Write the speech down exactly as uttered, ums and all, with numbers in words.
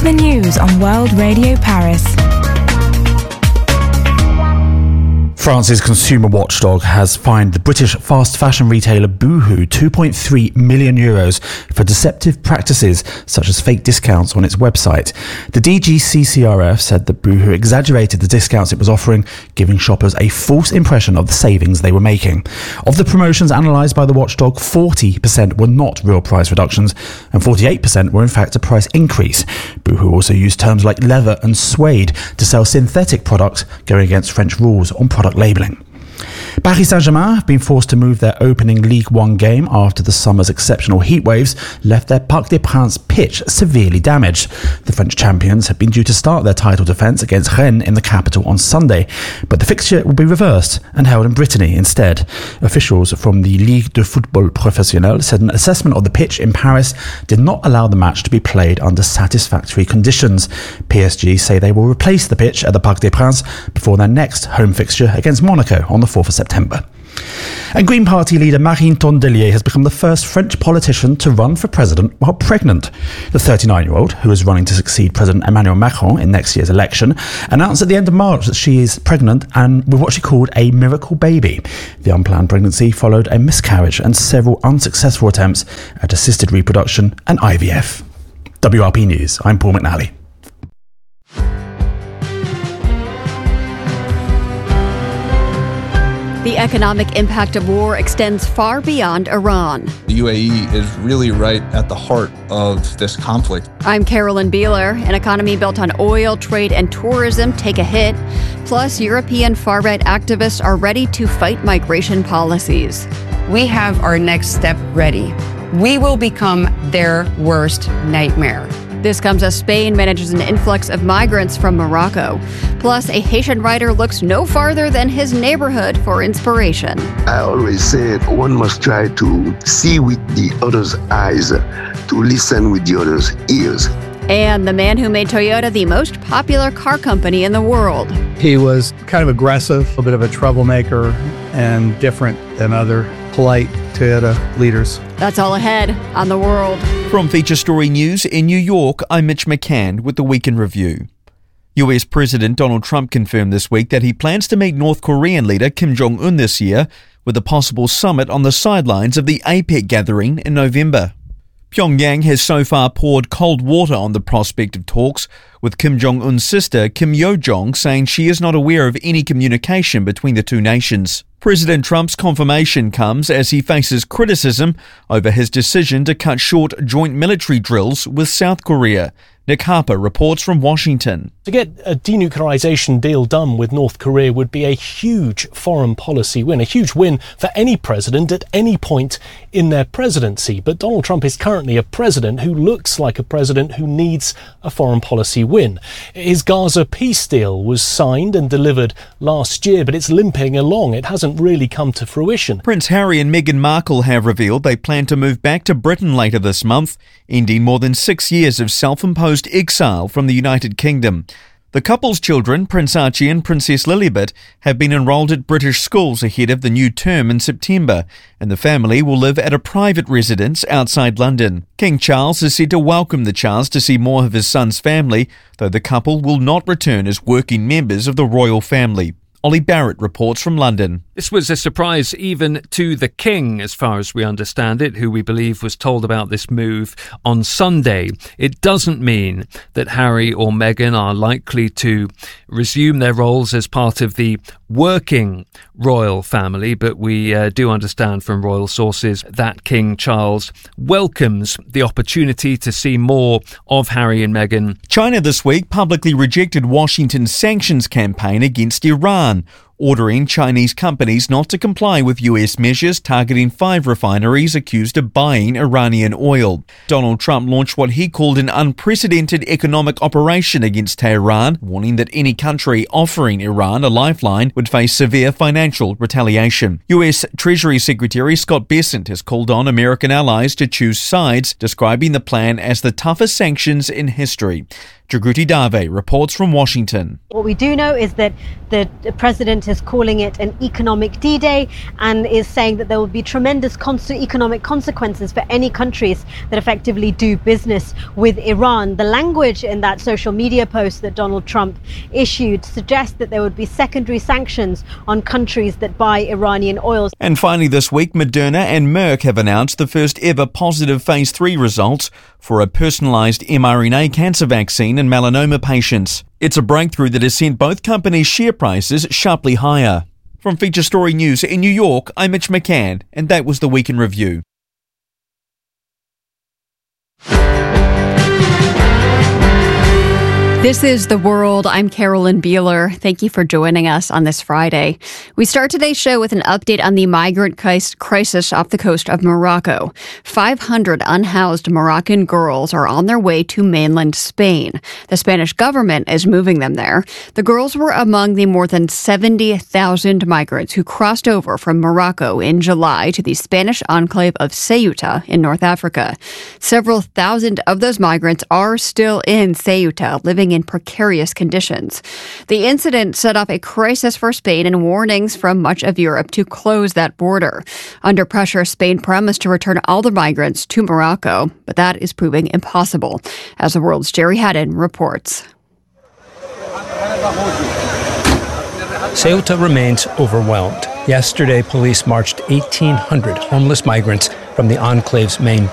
to the news on World Radio Paris. France's consumer watchdog has fined the British fast fashion retailer Boohoo two point three million euros for deceptive practices such as fake discounts on its website. The D G C C R F said that Boohoo exaggerated the discounts it was offering, giving shoppers a false impression of the savings they were making. Of the promotions analysed by the watchdog, forty percent were not real price reductions and forty-eight percent were in fact a price increase. Boohoo also used terms like leather and suede to sell synthetic products, going against French rules on product labelling. Paris Saint-Germain have been forced to move their opening Ligue one game after the summer's exceptional heatwaves left their Parc des Princes pitch severely damaged. The French champions had been due to start their title defence against Rennes in the capital on Sunday, but the fixture will be reversed and held in Brittany instead. Officials from the Ligue de Football Professionnel said an assessment of the pitch in Paris did not allow the match to be played under satisfactory conditions. P S G say they will replace the pitch at the Parc des Princes before their next home fixture against Monaco on the fourth of September. And Green Party leader Marine Tondelier has become the first French politician to run for president while pregnant. The thirty-nine-year-old, who is running to succeed President Emmanuel Macron in next year's election, announced at the end of March that she is pregnant and with what she called a miracle baby. The unplanned pregnancy followed a miscarriage and several unsuccessful attempts at assisted reproduction and I V F. W R P News, I'm Paul McNally. The economic impact of war extends far beyond Iran. The U A E is really right at the heart of this conflict. I'm Carolyn Beeler. An economy built on oil, trade, and tourism take a hit. Plus, European far-right activists are ready to fight migration policies. We have our next step ready. We will become their worst nightmare. This comes as Spain manages an influx of migrants from Morocco. Plus, a Haitian writer looks no farther than his neighborhood for inspiration. I always said one must try to see with the other's eyes, to listen with the other's ears. And the man who made Toyota the most popular car company in the world. He was kind of aggressive, a bit of a troublemaker, and different than other polite Toyota leaders. That's all ahead on The World. From Feature Story News in New York, I'm Mitch McCann with the Week in Review. U S President Donald Trump confirmed this week that he plans to meet North Korean leader Kim Jong-un this year, with a possible summit on the sidelines of the APEC gathering in November. Pyongyang has so far poured cold water on the prospect of talks, with Kim Jong-un's sister Kim Yo-jong saying she is not aware of any communication between the two nations. President Trump's confirmation comes as he faces criticism over his decision to cut short joint military drills with South Korea. Nick Harper reports from Washington. To get a denuclearization deal done with North Korea would be a huge foreign policy win, a huge win for any president at any point in their presidency. But Donald Trump is currently a president who looks like a president who needs a foreign policy win. His Gaza peace deal was signed and delivered last year, but it's limping along. It hasn't really come to fruition. Prince Harry and Meghan Markle have revealed they plan to move back to Britain later this month, ending more than six years of self-imposed exile from the United Kingdom. The couple's children, Prince Archie and Princess Lilibet, have been enrolled at British schools ahead of the new term in September, and the family will live at a private residence outside London. King Charles is said to welcome the chance to see more of his son's family, though the couple will not return as working members of the royal family. Ollie Barrett reports from London. This was a surprise even to the King, as far as we understand it, who we believe was told about this move on Sunday. It doesn't mean that Harry or Meghan are likely to resume their roles as part of the working royal family, but we uh, do understand from royal sources that King Charles welcomes the opportunity to see more of Harry and Meghan. China this week publicly rejected Washington's sanctions campaign against Iran, ordering Chinese companies not to comply with U S measures targeting five refineries accused of buying Iranian oil. Donald Trump launched what he called an unprecedented economic operation against Tehran, warning that any country offering Iran a lifeline would face severe financial retaliation. U S Treasury Secretary Scott Bessent has called on American allies to choose sides, describing the plan as the toughest sanctions in history. Jagruti Dave reports from Washington. What we do know is that the president is calling it an economic D-Day and is saying that there will be tremendous con- economic consequences for any countries that effectively do business with Iran. The language in that social media post that Donald Trump issued suggests that there would be secondary sanctions on countries that buy Iranian oil. And finally this week, Moderna and Merck have announced the first ever positive phase three results for a personalised mRNA cancer vaccine in melanoma patients. It's a breakthrough that has sent both companies' share prices sharply higher. From Feature Story News in New York, I'm Mitch McCann, and that was the Week in Review. This is The World. I'm Carolyn Beeler. Thank you for joining us on this Friday. We start today's show with an update on the migrant crisis off the coast of Morocco. five hundred unhoused Moroccan girls are on their way to mainland Spain. The Spanish government is moving them there. The girls were among the more than seventy thousand migrants who crossed over from Morocco in July to the Spanish enclave of Ceuta in North Africa. Several thousand of those migrants are still in Ceuta, living in precarious conditions. The incident set off a crisis for Spain and warnings from much of Europe to close that border. Under pressure, Spain promised to return all the migrants to Morocco, but that is proving impossible, as The World's Jerry Haddon reports. Ceuta remains overwhelmed. Yesterday, police marched eighteen hundred homeless migrants from the enclave's main